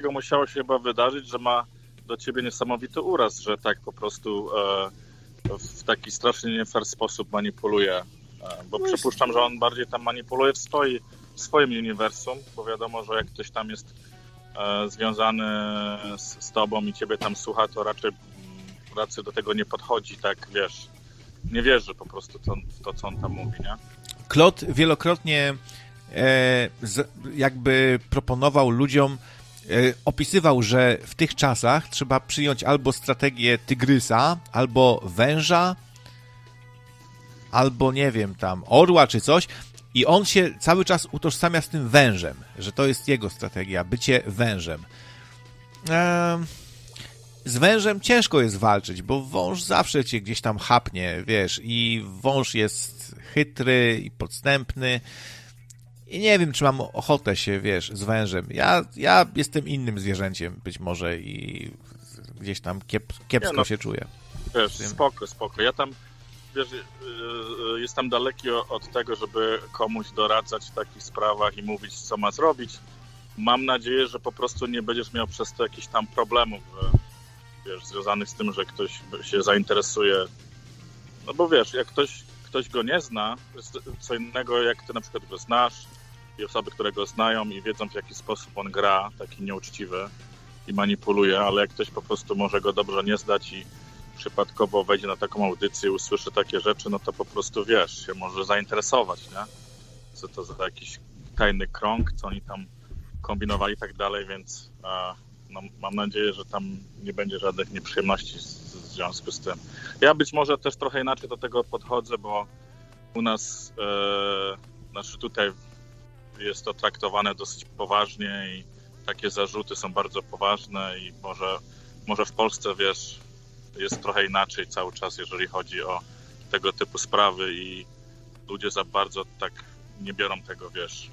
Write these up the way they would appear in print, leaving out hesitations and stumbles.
takiego musiało się chyba wydarzyć, że ma do ciebie niesamowity uraz, że tak po prostu w taki strasznie nie fair sposób manipuluje. Bo przypuszczam, że on bardziej tam manipuluje w swoim uniwersum, bo wiadomo, że jak ktoś tam jest związany z tobą i ciebie tam słucha, to raczej do tego nie podchodzi, tak, wiesz, nie wierzy po prostu w to, co on tam mówi, nie? Claude wielokrotnie jakby proponował ludziom, opisywał, że w tych czasach trzeba przyjąć albo strategię tygrysa, albo węża, albo nie wiem, tam orła czy coś, i on się cały czas utożsamia z tym wężem, że to jest jego strategia, bycie wężem. Z wężem ciężko jest walczyć, bo wąż zawsze cię gdzieś tam chapnie, wiesz, i wąż jest chytry i podstępny i nie wiem, czy mam ochotę się, wiesz, z wężem. Ja jestem innym zwierzęciem być może i gdzieś tam kiepsko się czuję. Wiesz, spoko. Ja tam, wiesz, jestem daleki od tego, żeby komuś doradzać w takich sprawach i mówić, co ma zrobić. Mam nadzieję, że po prostu nie będziesz miał przez to jakichś tam problemów, wiesz, związanych z tym, że ktoś się zainteresuje. No bo wiesz, jak ktoś go nie zna, jest co innego, jak ty na przykład go znasz i osoby, które go znają i wiedzą, w jaki sposób on gra, taki nieuczciwy i manipuluje, ale jak ktoś po prostu może go dobrze nie zdać i przypadkowo wejdzie na taką audycję i usłyszy takie rzeczy, no to po prostu, wiesz, się może zainteresować, nie? Co to za jakiś tajny krąg, co oni tam kombinowali i tak dalej, więc no, mam nadzieję, że tam nie będzie żadnych nieprzyjemności w związku z tym. Ja być może też trochę inaczej do tego podchodzę, bo u nas, znaczy tutaj jest to traktowane dosyć poważnie i takie zarzuty są bardzo poważne i może w Polsce, wiesz, jest trochę inaczej cały czas, jeżeli chodzi o tego typu sprawy i ludzie za bardzo tak nie biorą tego, wiesz,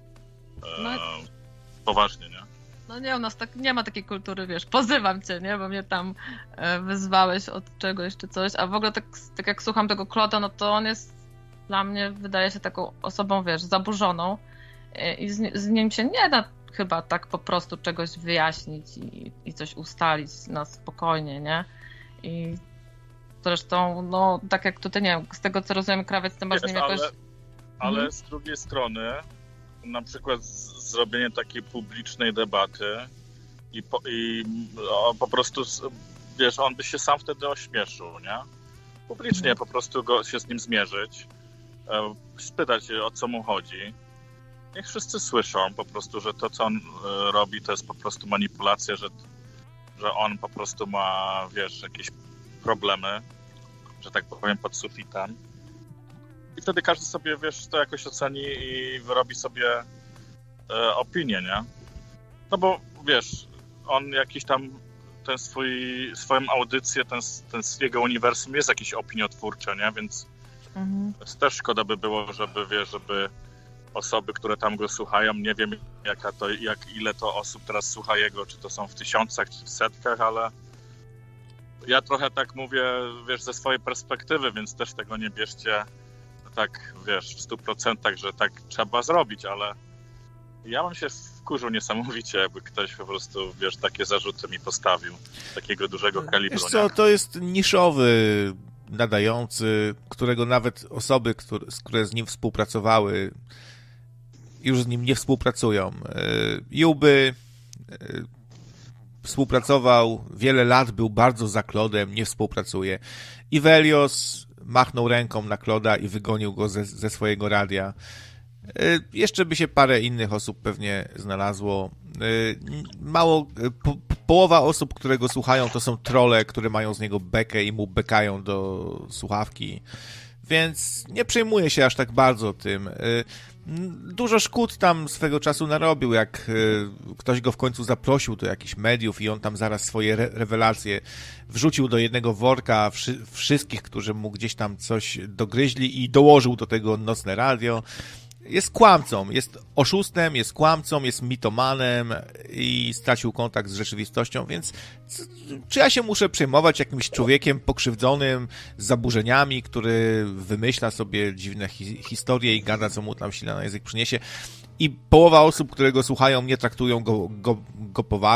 poważnie, nie? No nie, u nas tak nie ma takiej kultury, wiesz, pozywam cię, nie, bo mnie tam wyzwałeś od czegoś czy coś, a w ogóle tak jak słucham tego Claude'a, no to on jest dla mnie, wydaje się taką osobą, wiesz, zaburzoną i z nim się nie da chyba tak po prostu czegoś wyjaśnić i coś ustalić na spokojnie, nie? I zresztą, no tak jak tutaj, nie wiem, z tego co rozumiem, Krawiec, ty masz z nim jakoś... Ale z drugiej strony, na przykład zrobienie takiej publicznej debaty i po prostu, wiesz, on by się sam wtedy ośmieszył, nie? Publicznie po prostu się z nim zmierzyć, spytać o co mu chodzi. Niech wszyscy słyszą po prostu, że to, co on robi, to jest po prostu manipulacja, że on po prostu ma, wiesz, jakieś problemy, że tak powiem, pod sufitem. I wtedy każdy sobie, wiesz, to jakoś oceni i wyrobi sobie opinię, nie? No bo, wiesz, on jakiś tam swoją audycję, ten jego uniwersum jest jakieś opiniotwórcze, nie? Więc też szkoda by było, żeby osoby, które tam go słuchają, nie wiem ile to osób teraz słucha jego, czy to są w tysiącach, czy w setkach, ale ja trochę tak mówię, wiesz, ze swojej perspektywy, więc też tego nie bierzcie tak, wiesz, w 100%, że tak trzeba zrobić, ale ja bym się wkurzył niesamowicie, jakby ktoś po prostu, wiesz, takie zarzuty mi postawił, takiego dużego kalibru. Wiesz co, to jest niszowy nadający, którego nawet osoby, które z nim współpracowały, już z nim nie współpracują. Juby współpracował wiele lat, był bardzo za Claude'em, nie współpracuje. Ivelios machnął ręką na Claude'a i wygonił go ze swojego radia. Jeszcze by się parę innych osób pewnie znalazło. Połowa osób, które go słuchają, to są trolle, które mają z niego bekę i mu bekają do słuchawki. Więc nie przejmuję się aż tak bardzo tym. Dużo szkód tam swego czasu narobił, jak ktoś go w końcu zaprosił do jakichś mediów i on tam zaraz swoje rewelacje wrzucił do jednego worka wszystkich, którzy mu gdzieś tam coś dogryźli i dołożył do tego nocne radio. Jest kłamcą, jest oszustem, jest kłamcą, jest mitomanem i stracił kontakt z rzeczywistością, więc czy ja się muszę przejmować jakimś człowiekiem pokrzywdzonym z zaburzeniami, który wymyśla sobie dziwne historie i gada, co mu tam sila na język przyniesie i połowa osób, które go słuchają, nie traktują go poważnie.